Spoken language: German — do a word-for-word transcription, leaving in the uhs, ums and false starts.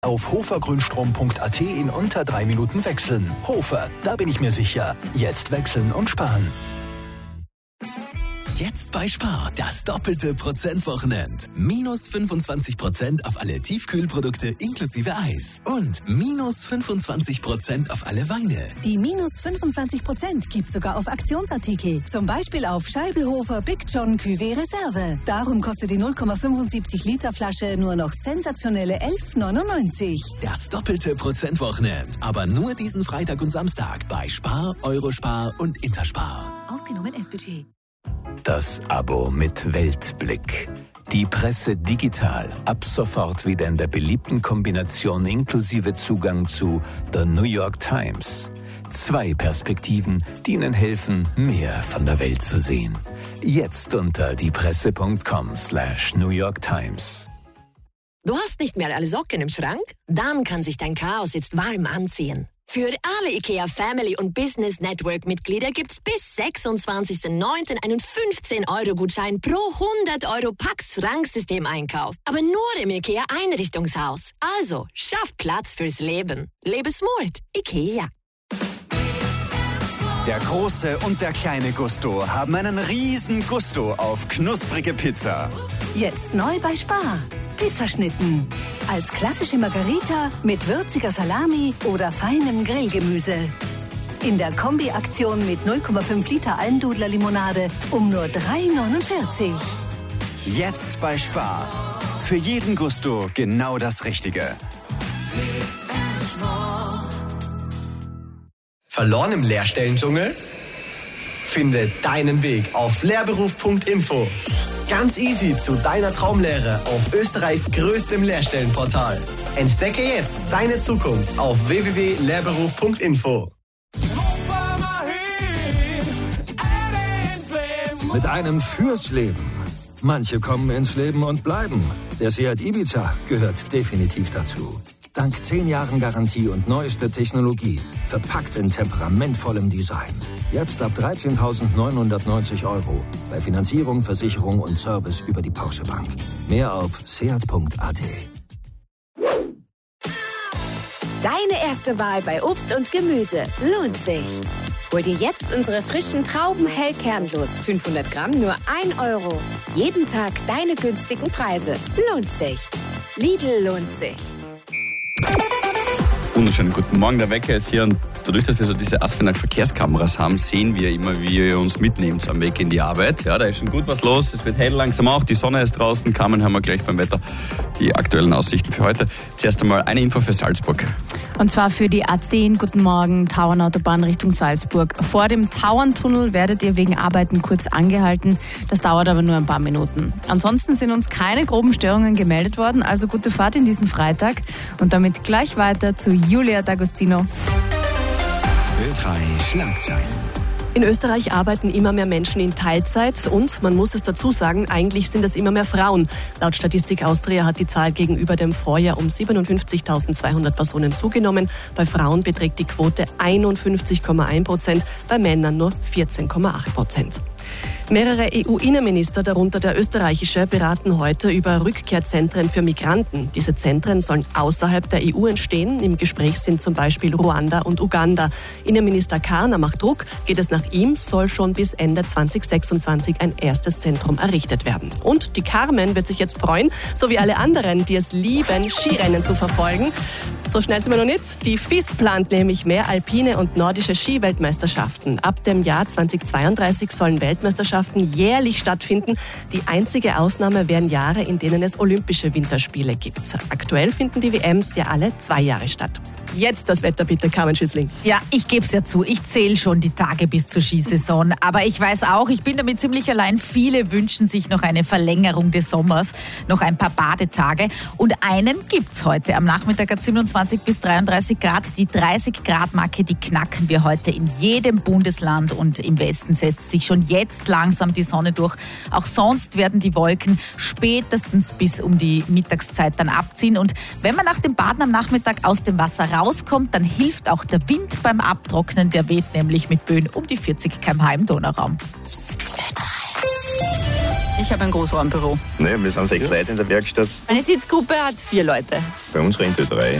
Auf hofergrünstrom punkt a t in unter drei Minuten wechseln. Hofer, da bin ich mir sicher. Jetzt wechseln und sparen. Jetzt bei Spar, das doppelte Prozentwochenend. Minus fünfundzwanzig Prozent auf alle Tiefkühlprodukte inklusive Eis. Und minus fünfundzwanzig Prozent auf alle Weine. Die minus fünfundzwanzig Prozent gibt sogar auf Aktionsartikel. Zum Beispiel auf Scheibelhofer Big John Cuvée Reserve. Darum kostet die null Komma fünfundsiebzig Liter Flasche nur noch sensationelle elf neunundneunzig. Das doppelte Prozentwochenend. Aber nur diesen Freitag und Samstag bei Spar, Eurospar und Interspar. Ausgenommen S-Budget. Das Abo mit Weltblick. Die Presse digital. Ab sofort wieder in der beliebten Kombination inklusive Zugang zu The New York Times. Zwei Perspektiven, die Ihnen helfen, mehr von der Welt zu sehen. Jetzt unter diepresse.com slash New York Times. Du hast nicht mehr alle Socken im Schrank? Dann kann sich dein Chaos jetzt warm anziehen. Für alle IKEA Family und Business Network Mitglieder gibt's bis sechsundzwanzigsten neunten einen fünfzehn Euro Gutschein pro hundert Euro Pax Schranksystem-Einkauf. Aber nur im IKEA Einrichtungshaus. Also, schaff Platz fürs Leben. Lebe smart. IKEA. Der große und der kleine Gusto haben einen riesen Gusto auf knusprige Pizza. Jetzt neu bei Spar. Pizzaschnitten. Als klassische Margarita mit würziger Salami oder feinem Grillgemüse. In der Kombi-Aktion mit null Komma fünf Liter Almdudler-Limonade um nur drei neunundvierzig. Jetzt bei Spar. Für jeden Gusto genau das Richtige. Verloren im Lehrstellendschungel? Finde deinen Weg auf lehrberuf punkt info. Ganz easy zu deiner Traumlehre auf Österreichs größtem Lehrstellenportal. Entdecke jetzt deine Zukunft auf w w w punkt lehrberuf punkt info. Mit einem fürs Leben. Manche kommen ins Leben und bleiben. Der Seat Ibiza gehört definitiv dazu. Dank zehn Jahren Garantie und neueste Technologie. Verpackt in temperamentvollem Design. Jetzt ab dreizehntausendneunhundertneunzig Euro. Bei Finanzierung, Versicherung und Service über die Porsche Bank. Mehr auf seat punkt a t. Deine erste Wahl bei Obst und Gemüse lohnt sich. Hol dir jetzt unsere frischen Trauben hell kernlos. fünfhundert Gramm nur ein Euro. Jeden Tag deine günstigen Preise. Lohnt sich. Lidl lohnt sich. Wunderschönen guten Morgen, der Wecker ist hier und dadurch, dass wir so diese Asfinag-Verkehrskameras haben, sehen wir immer, wie ihr uns mitnehmt am Weg in die Arbeit. Ja, da ist schon gut was los, es wird hell langsam auch, die Sonne ist draußen, Carmen, haben wir gleich beim Wetter die aktuellen Aussichten für heute. Zuerst einmal eine Info für Salzburg. Und zwar für die A zehn, guten Morgen, Tauernautobahn Richtung Salzburg. Vor dem Tauerntunnel werdet ihr wegen Arbeiten kurz angehalten, das dauert aber nur ein paar Minuten. Ansonsten sind uns keine groben Störungen gemeldet worden, also gute Fahrt in diesen Freitag und damit gleich weiter zu Julia D'Agostino. Ö drei Schlagzeilen. In Österreich arbeiten immer mehr Menschen in Teilzeit und, man muss es dazu sagen, eigentlich sind es immer mehr Frauen. Laut Statistik Austria hat die Zahl gegenüber dem Vorjahr um siebenundfünfzigtausendzweihundert Personen zugenommen. Bei Frauen beträgt die Quote einundfünfzig Komma eins Prozent, bei Männern nur vierzehn Komma acht Prozent. Mehrere E U-Innenminister, darunter der österreichische, beraten heute über Rückkehrzentren für Migranten. Diese Zentren sollen außerhalb der E U entstehen. Im Gespräch sind zum Beispiel Ruanda und Uganda. Innenminister Karner macht Druck. Geht es nach ihm, soll schon bis Ende zweitausendsechsundzwanzig ein erstes Zentrum errichtet werden. Und die Carmen wird sich jetzt freuen, so wie alle anderen, die es lieben, Skirennen zu verfolgen. So schnell sind wir noch nicht. Die F I S plant nämlich mehr alpine und nordische Skiweltmeisterschaften. Ab dem Jahr zweitausendzweiunddreißig sollen Weltmeisterschaften jährlich stattfinden. Die einzige Ausnahme wären Jahre, in denen es olympische Winterspiele gibt. Aktuell finden die W Ms ja alle zwei Jahre statt. Jetzt das Wetter bitte, Carmen Schüssling. Ja, ich gebe es ja zu, ich zähle schon die Tage bis zur Skisaison. Aber ich weiß auch, ich bin damit ziemlich allein. Viele wünschen sich noch eine Verlängerung des Sommers, noch ein paar Badetage. Und einen gibt's heute. Am Nachmittag hat siebenundzwanzig bis dreiunddreißig Grad. Die dreißig Grad Marke, die knacken wir heute in jedem Bundesland. Und im Westen setzt sich schon jetzt langsam die Sonne durch. Auch sonst werden die Wolken spätestens bis um die Mittagszeit dann abziehen. Und wenn man nach dem Baden am Nachmittag aus dem Wasser rauskommt, dann hilft auch der Wind beim Abtrocknen. Der weht nämlich mit Böen um die vierzig Kilometer pro Stunde im Donauraum. Ich habe ein Großraumbüro. Ne, wir sind sechs Leute in der Werkstatt. Meine Sitzgruppe hat vier Leute. Bei uns rennt drei.